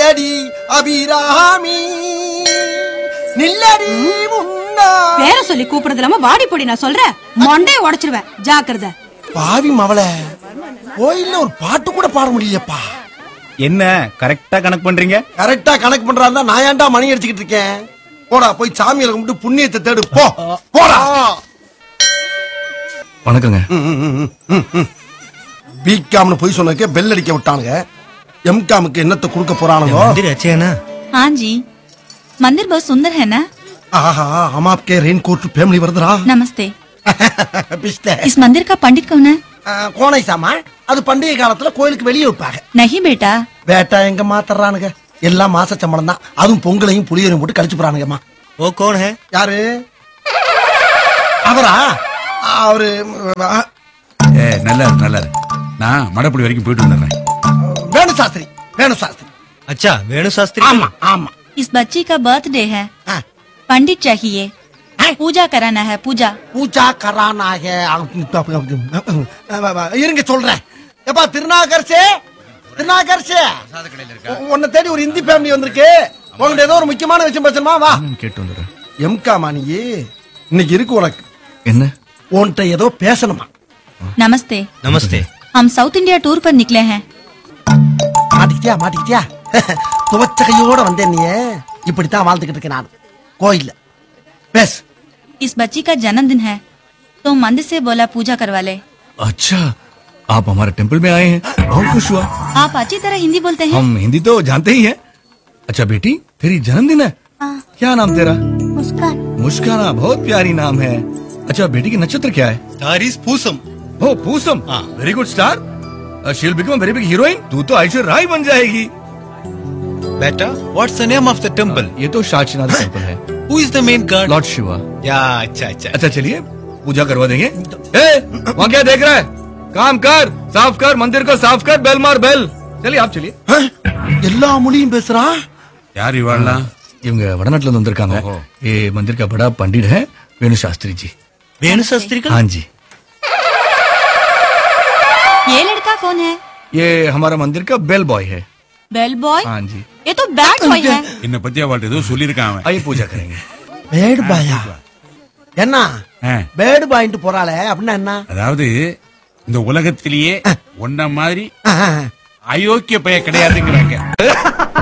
நில்லடி அபிராமி நில்லடி முன்னா. பேர சொல்லி கூப்பிடுறது இல்லாம வாடி போடி நான் சொல்றேன் மண்டைய உடைச்சிருவேன் ஜாக்கிரதை. பாவி மவளை கோயில்ல ஒரு பாட்டு கூட பாட முடியலப்பா. என்ன கரெக்டா கணக்கு பண்றீங்க? கரெக்டா கணக்கு பண்றாருந்தா நான் ஏன்டா மணி அடிச்சுக்கிட்டு இருக்கேன்? போடா போய் சாமியில கும்பிட்டு புண்ணியத்தை தேடு போ. போடா. வணக்கங்க. பிகாம்னு போய் சொன்னதுக்கு பெல் அடிக்க விட்டானுங்க. எம்காமுக்கு என்னத்தை கொடுக்க போறானுங்க? मंदिर अच्छे है ना? हाँ जी, मंदिर बहुत सुंदर है ना? ஆஹா हम आपके रेनकोट फैमिली வருதுடா. नमस्ते। பிஸ்தே. इस मंदिर का पंडित कौन है? கோணை சாமா அது பண்டிகை காலத்துல கோயிலுக்கு வெளியே வைப்பாங்க. नहीं बेटा। வேட்டா எங்க மாத்தறானுங்க? எல்லாம் மாச சம்பளம் தான். அதுவும் பொங்கலையும் புளியரையும் போட்டு கழிச்சு போறானுங்கம்மா. वो कौन है? யாரு அவரா? அவரு நல்லா நான் மடப்படி வரைக்கும் போயிட்டு வந்துடுறேன். வேணு சாஸ்திரி. வேணு சாஸ்திரி. अच्छा वेणु शास्त्री। ஆமா ஆமா. इस बच्ची का बर्थडे है, ஆ, पंडित चाहिए, पूजा कराना है पूजा। பூஜா கரானாக. இருங்க சொல்றேன். எப்பா திருநாகர்சே திருநாகர்சே உன்னை தேடி ஒரு இந்தி ஃபேமிலி வந்திருக்கு. உங்கள்ட்ட ஏதோ ஒரு முக்கியமான விஷயம் பேசணுமா? வா. கேட்டு வந்துடுறேன். எம்கா மாணியே இன்னைக்கு இருக்கு உனக்கு. என்ன? உன்கிட்ட ஏதோ பேசணுமா? नमस्ते। नमस्ते। हम साउथ इंडिया टूर पर निकले हैं। மாட்டிக்கிட்டியா? துவச்ச கையோட வந்தேன். நீ இப்படித்தான் வாழ்ந்துகிட்டு இருக்கேன் நான் கோயில்ல. பேஸ். इस बच्ची का जन्मदिन है तो मंदिर से बोला पूजा करवा ले। अच्छा आप हमारे टेम्पल में आए हैं, बहुत खुश हुआ। आप अच्छी तरह हिंदी बोलते हैं। हम हिंदी तो जानते ही हैं। अच्छा बेटी तेरी जन्मदिन है, क्या नाम तेरा? मुस्कान। मुस्काना, बहुत प्यारी नाम है। अच्छा बेटी की नक्षत्र क्या है? तारीस पूसम। ओ Poosam, very good star. She will become very big heroine. तू तो ऐश्वर्या राय बन जाएगी। बेटा what's the name of the temple? ये तो शाचनाथ टेम्पल है। Who is the main God? Lord Shiva. या अच्छा अच्छा। अच्छा चलिए पूजा करवा देंगे। ए, वहाँ क्या देख रहा है? काम कर, साफ कर, मंदिर को साफ कर, बेल मार बेल। चलिए आप चलिए। எல்லா மொழியும் பேசுறான். யார் இவாள்லாம்? இவங்க வடநாட்டுல இருந்து வந்திருக்காங்க. ओहो। ये मंदिर का बड़ा पंडित है वेणु शास्त्री जी। वेणु शास्त्री का? हाँ जी। ये लड़का कौन है? ये हमारा मंदिर का बेल बॉय है। Bell boy? हाँ जी। ये तो बैड बॉय है। என்ன பத்தி அவள்கிட்ட ஏதோ சொல்லியிருக்கான் அவன். आइए पूजा करेंगे। பேட் பாயா? என்ன ஆ, பேட் பாயிண்ட் போறாளே அப்படின்னா என்ன? அதாவது இந்த உலகத்திலேயே ஒன்ன மாதிரி அயோக்கிய பைய கிடையாதுங்கிறாங்க.